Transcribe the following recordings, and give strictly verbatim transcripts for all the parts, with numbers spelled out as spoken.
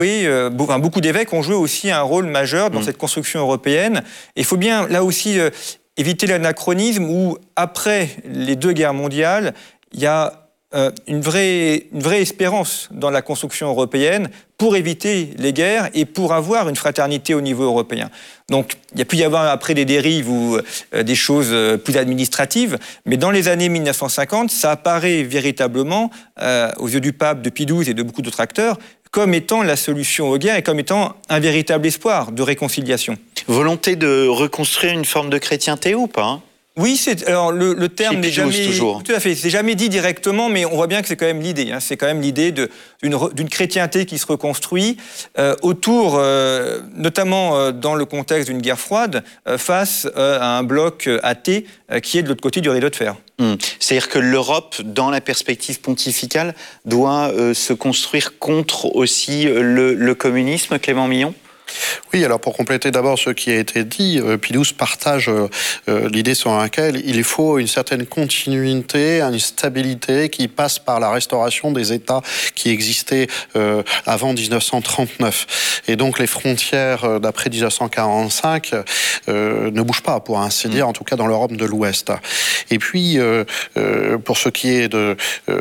Oui, euh, beaucoup d'évêques ont joué aussi un rôle majeur dans mmh. cette construction européenne. Et il faut bien, là aussi, euh, éviter l'anachronisme où, après les deux guerres mondiales, il y a euh, une, vraie, une vraie espérance dans la construction européenne pour éviter les guerres et pour avoir une fraternité au niveau européen. Donc, il y a pu y avoir après des dérives ou euh, des choses euh, plus administratives, mais dans les années mille neuf cent cinquante, ça apparaît véritablement, euh, aux yeux du pape, de Pie douze et de beaucoup d'autres acteurs, comme étant la solution aux guerres et comme étant un véritable espoir de réconciliation. Volonté de reconstruire une forme de chrétienté ou pas hein? Oui, c'est, alors le, le terme n'est jamais toujours. Tout à fait, c'est jamais dit directement, mais on voit bien que c'est quand même l'idée. Hein, c'est quand même l'idée de, d'une, d'une chrétienté qui se reconstruit euh, autour, euh, notamment euh, dans le contexte d'une guerre froide, euh, face euh, à un bloc athée euh, qui est de l'autre côté du rideau de fer. Mmh. C'est-à-dire que l'Europe, dans la perspective pontificale, doit euh, se construire contre aussi le, le communisme, Clément Millon ? Oui, alors pour compléter d'abord ce qui a été dit, euh, Pie douze partage euh, euh, l'idée sur laquelle il faut une certaine continuité, une stabilité qui passe par la restauration des États qui existaient euh, avant dix-neuf cent trente-neuf. Et donc les frontières euh, d'après dix-neuf cent quarante-cinq euh, ne bougent pas, pour ainsi dire, en tout cas dans l'Europe de l'Ouest. Et puis, euh, euh, pour ce qui est de,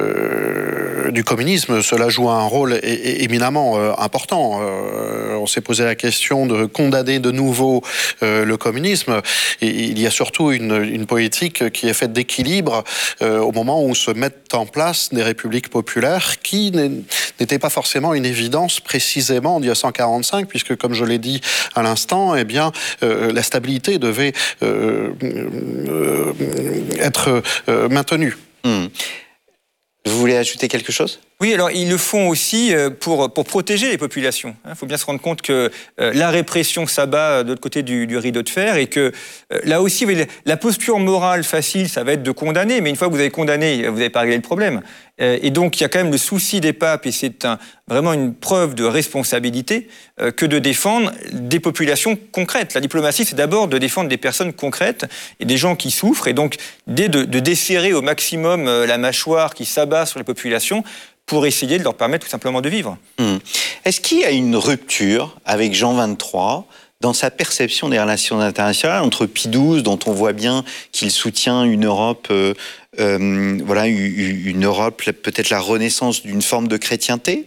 euh, du communisme, cela joue un rôle é- é- éminemment euh, important. Euh, on s'est posé la question de condamner de nouveau euh, le communisme. Et il y a surtout une, une politique qui est faite d'équilibre euh, au moment où se mettent en place des républiques populaires qui n'étaient pas forcément une évidence précisément en dix-neuf cent quarante-cinq, puisque comme je l'ai dit à l'instant, eh bien, euh, la stabilité devait euh, euh, être euh, maintenue. Mmh. Vous voulez ajouter quelque chose ? Oui, alors ils le font aussi pour, pour protéger les populations. Il faut bien se rendre compte que euh, la répression s'abat de l'autre côté du, du rideau de fer et que euh, là aussi, la posture morale facile, ça va être de condamner, mais une fois que vous avez condamné, vous n'avez pas réglé le problème. Euh, et donc, il y a quand même le souci des papes, et c'est un, vraiment une preuve de responsabilité, euh, que de défendre des populations concrètes. La diplomatie, c'est d'abord de défendre des personnes concrètes et des gens qui souffrent, et donc de, de desserrer au maximum euh, la mâchoire qui s'abat sur les populations, pour essayer de leur permettre tout simplement de vivre. Mmh. Est-ce qu'il y a une rupture avec Jean vingt-trois dans sa perception des relations internationales entre Pie douze, dont on voit bien qu'il soutient une Europe, euh, euh, voilà, une Europe, peut-être la renaissance d'une forme de chrétienté,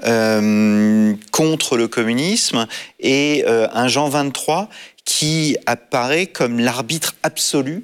euh, contre le communisme, et euh, un Jean vingt-trois qui apparaît comme l'arbitre absolu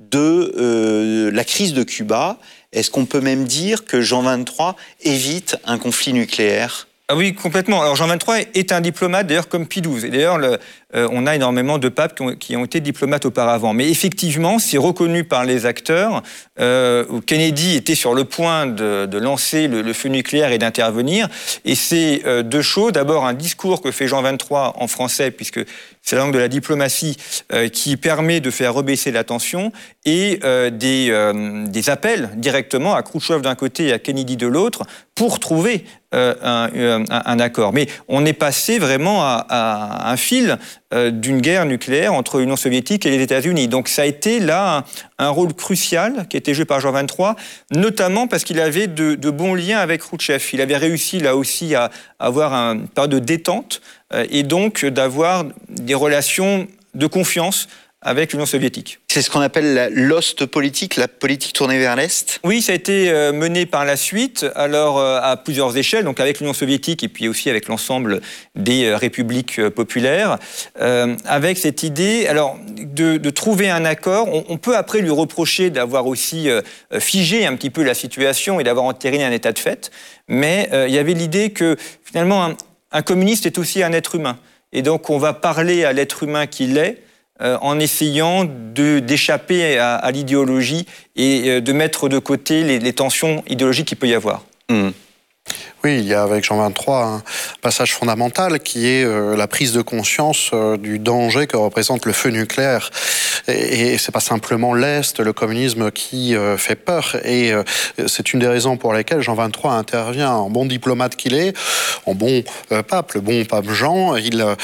de euh, la crise de Cuba? Est-ce qu'on peut même dire que Jean vingt-trois évite un conflit nucléaire ? Ah oui, complètement. Alors Jean vingt-trois est un diplomate, d'ailleurs, comme Pie douze. Et d'ailleurs, le, euh, on a énormément de papes qui ont, qui ont été diplomates auparavant. Mais effectivement, c'est reconnu par les acteurs. Euh, où Kennedy était sur le point de, de lancer le, le feu nucléaire et d'intervenir. Et c'est euh, deux choses. D'abord, un discours que fait Jean vingt-trois en français, puisque c'est la langue de la diplomatie, euh, qui permet de faire rebaisser la tension, et euh, des, euh, des appels directement à Khrouchtchev d'un côté et à Kennedy de l'autre pour trouver euh, un, un, un accord. Mais on est passé vraiment à, à un fil euh, d'une guerre nucléaire entre l'Union soviétique et les États-Unis. Donc ça a été là un, un rôle crucial qui a été joué par Jean vingt-trois, notamment parce qu'il avait de, de bons liens avec Khrouchtchev. Il avait réussi là aussi à, à avoir un période de détente euh, et donc d'avoir des relations de confiance avec l'Union soviétique. C'est ce qu'on appelle la l'ost politique, la politique tournée vers l'Est ? Oui, ça a été euh, mené par la suite, alors euh, à plusieurs échelles, donc avec l'Union soviétique et puis aussi avec l'ensemble des euh, républiques euh, populaires, euh, avec cette idée alors, de, de trouver un accord. On, on peut après lui reprocher d'avoir aussi euh, figé un petit peu la situation et d'avoir entériné un état de fait, mais euh, il y avait l'idée que finalement un, un communiste est aussi un être humain. Et donc on va parler à l'être humain qu'il est, Euh, en essayant de, d'échapper à, à l'idéologie et euh, de mettre de côté les, les tensions idéologiques qu'il peut y avoir. Mmh. Oui, il y a avec Jean vingt-trois un passage fondamental qui est euh, la prise de conscience euh, du danger que représente le feu nucléaire. Et, et c'est pas simplement l'Est, le communisme qui euh, fait peur. Et euh, c'est une des raisons pour lesquelles Jean vingt-trois intervient en bon diplomate qu'il est, en bon euh, pape, le bon pape Jean. Il euh,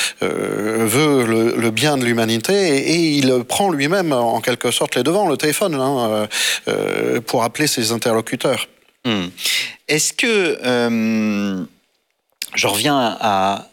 veut le, le bien de l'humanité et, et il prend lui-même en quelque sorte les devants, le téléphone, hein, euh, pour appeler ses interlocuteurs. Mmh. Est-ce que euh, je reviens à,